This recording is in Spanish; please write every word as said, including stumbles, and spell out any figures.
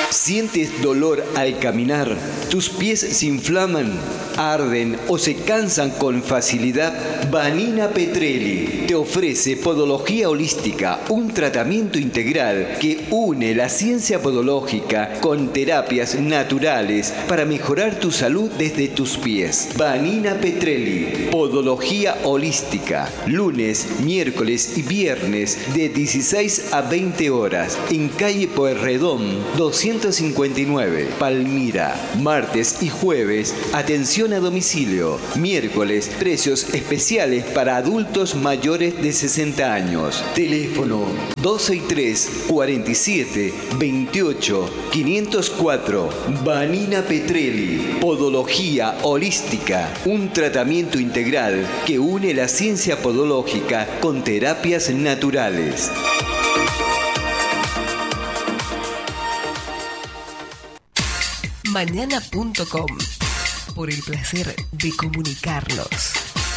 ¿Sientes dolor al caminar? ¿Tus pies se inflaman, arden o se cansan con facilidad? Vanina Petrelli te ofrece Podología Holística, un tratamiento integral que une la ciencia podológica con terapias naturales para mejorar tu salud desde tus pies. Vanina Petrelli, Podología Holística, lunes, miércoles y viernes de dieciséis a veinte horas en calle Pueyrredón doscientos cincuenta y nueve, Palmira. Martes y jueves, atención a domicilio. Miércoles, precios especiales para adultos mayores de sesenta años. Teléfono dos seis tres, cuarenta y siete, veintiocho, quinientos cuatro. Vanina Petrelli, Podología Holística, un tratamiento integral que une la ciencia podológica con terapias naturales. Mañana punto com, por el placer de comunicarnos.